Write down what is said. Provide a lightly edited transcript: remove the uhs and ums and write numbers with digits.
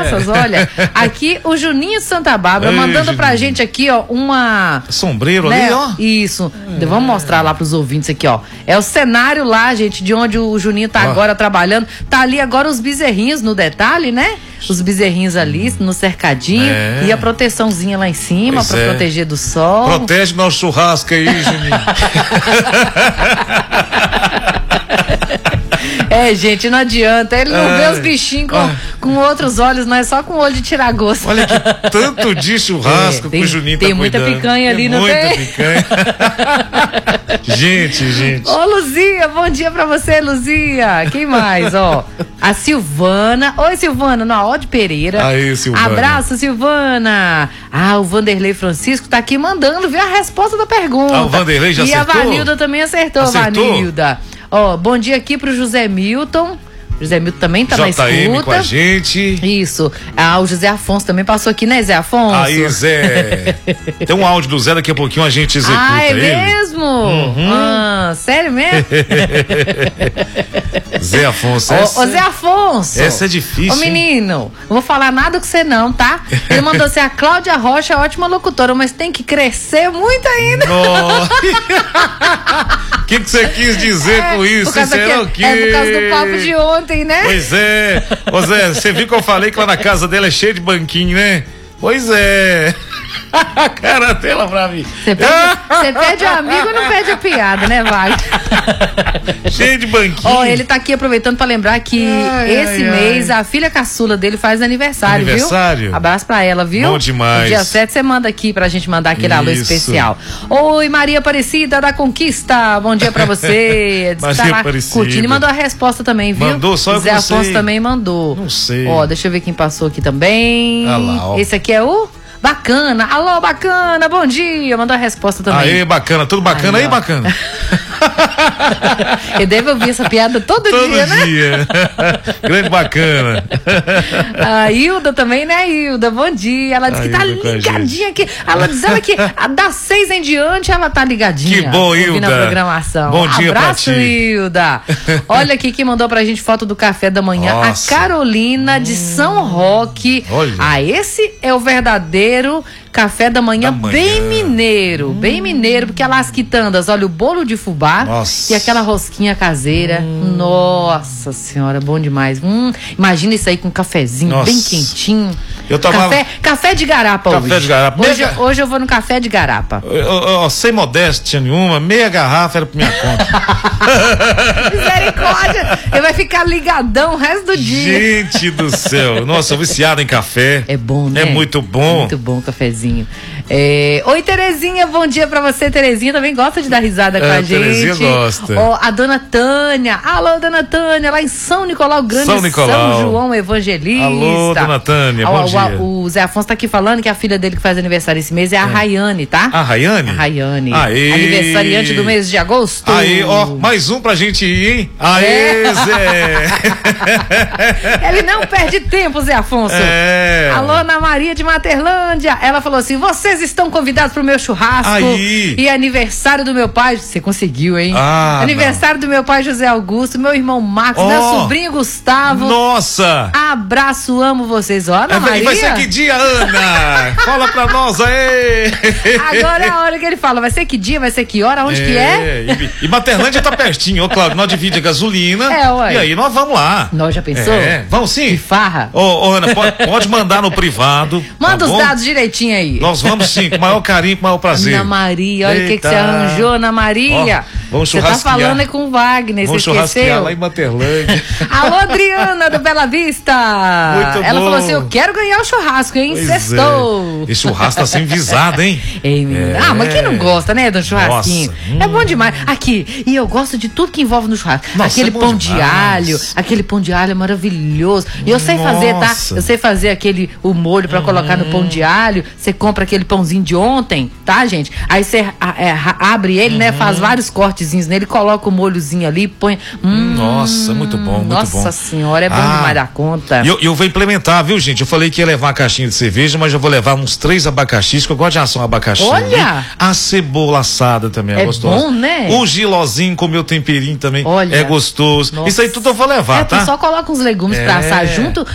graças, olha. Aqui o Juninho de Santa Bárbara mandando pra gente aqui, ó, uma... Sombreiro, né? ali, ó. Isso. Vamos mostrar lá pros ouvintes aqui, ó. É o cenário lá, gente, de onde o Juninho tá agora trabalhando. Tá ali agora os bezerrinhos no detalhe, né? Os bezerrinhos ali no cercadinho. E a proteçãozinha lá em cima pra proteger do sol. Protege nosso churrasco aí, Juninho. Gente, não adianta. Ele não vê os bichinhos com outros olhos, não é só com o olho de tirar gosto. Olha que tanto de churrasco que o Juninho tá cuidando. Tem muita picanha ali, não tem? Muita picanha. Gente. Ô, Luzia, bom dia pra você, Luzia. Quem mais, ó? A Silvana. Oi, Silvana, no Aode Pereira. Aí, Silvana. Abraço, Silvana. O Vanderlei Francisco tá aqui mandando ver a resposta da pergunta. O Vanderlei já acertou? E a Vanilda também acertou, Vanilda. Ó, bom dia aqui pro José Milton. José Milton também tá na escuta. com a gente. Isso. O José Afonso também passou aqui, né, Zé Afonso? Aí, Zé. Tem um áudio do Zé, daqui a pouquinho a gente executa é ele. Mesmo? Sério mesmo? Zé Afonso. Ô, Zé Afonso. Essa é difícil. Ô, menino, não vou falar nada com você não, tá? Ele mandou assim, a Cláudia Rocha é ótima locutora, mas tem que crescer muito ainda. O que você quis dizer com isso? Por causa por causa do papo de ontem, né? Pois é. Ô Zé, você viu que eu falei que lá na casa dela é cheio de banquinho, né? Pois é. A cara dela pra mim. Você pede o amigo e não pede a piada, né, Wagner? Cheio de banquinho. Ele tá aqui aproveitando pra lembrar que esse mês a filha caçula dele faz aniversário, viu? Abraço pra ela, viu? Bom demais. No dia 7 você manda aqui pra gente mandar aquele alô especial. Oi, Maria Aparecida da Conquista, bom dia pra você. Maria Aparecida. Curtindo e mandou a resposta também, viu? Mandou, só eu Zé Afonso também mandou. Não sei. Deixa eu ver quem passou aqui também. Lá, esse aqui é o... Bacana, alô, Bacana, bom dia, mandou a resposta também. Aí, Bacana, tudo bacana aí, Bacana? Ele deve ouvir essa piada todo dia, né? Todo dia. Grande Bacana. A Hilda também, né, Hilda? Bom dia. Ela disse que tá ligadinha aqui. Ela diz que das 6 em diante ela tá ligadinha. Que bom, Hilda. Na programação. Bom dia pra ti. Abraço, Hilda. Olha aqui quem mandou pra gente foto do café da manhã. Nossa. A Carolina de São Roque. Olha. Esse é o verdadeiro café da manhã, bem mineiro, porque é las quitandas, olha, o bolo de fubá e aquela rosquinha caseira, nossa senhora, bom demais. Imagina isso aí com um cafezinho bem quentinho. Eu tomava... Café de garapa hoje. Café de garapa. Hoje eu vou no café de garapa. Sem modéstia nenhuma, meia garrafa era pra minha conta. Misericórdia, ele vai ficar ligadão o resto do dia. Gente do céu, nossa, eu viciado em café. É bom, né? É muito bom. Muito bom o cafezinho. Oi, Terezinha, bom dia pra você. Terezinha também gosta de dar risada com a gente. Terezinha gosta. A dona Tânia, alô, dona Tânia, lá em São Nicolau Grande, São João Evangelista. Alô, dona Tânia, bom dia. O Zé Afonso tá aqui falando que a filha dele que faz aniversário esse mês é a Rayane, tá? A Rayane? A Rayane. Aê. Aniversariante do mês de agosto. Aí, mais um pra gente ir, hein? Aê, Zé! Ele não perde tempo, Zé Afonso. Alô, Ana Maria de Materlândia. Ela falou assim, vocês estão convidados pro meu churrasco. Aí. E aniversário do meu pai. Você conseguiu, hein? Aniversário do meu pai José Augusto, meu irmão Marcos, meu sobrinho Gustavo. Nossa! Abraço, amo vocês. Ana Maria. Vai ser que dia, Ana? Fala pra nós aí. Agora é a hora que ele fala. Vai ser que dia? Vai ser que hora? Onde que é? E Materlândia tá pertinho, Cláudio. Nós dividimos a gasolina. E aí nós vamos lá. Nós já pensou? Vamos sim. Que farra. Ana, pode mandar no privado. Manda os dados direitinho aí. Nós vamos sim, com o maior carinho, com o maior prazer. Ana Maria, olha o que você arranjou, Ana Maria. Vamos churrasquear. Você tá falando é com o Wagner, vamos você esqueceu? Lá em Materlândia. Alô, Adriana, do Bela Vista. Muito Ela bom. falou assim, eu quero ganhar o churrasco, hein? Sextou. Esse churrasco tá sem visado, hein? Mas quem não gosta, né, do churrasquinho? É bom demais. Aqui, e eu gosto de tudo que envolve no churrasco. Aquele pão de alho, aquele pão de alho é maravilhoso. E eu sei fazer, tá? Eu sei fazer o molho pra colocar no pão de alho. Você compra aquele pãozinho de ontem, tá, gente? Aí você abre ele, né? Faz vários cortezinhos nele, coloca o molhozinho ali, põe. Nossa, muito bom, muito bom. Nossa senhora, é bom demais da conta. E eu vou implementar, viu, gente? Eu falei que ia levar uma caixinha de cerveja, mas eu vou levar uns 3 abacaxis, que eu gosto de assar um abacaxi. Olha! A cebola assada também é gostosa. Bom, né? O gilozinho com o meu temperinho também é gostoso. Nossa. Isso aí tudo eu vou levar, tá? Tu só coloca uns legumes pra assar junto,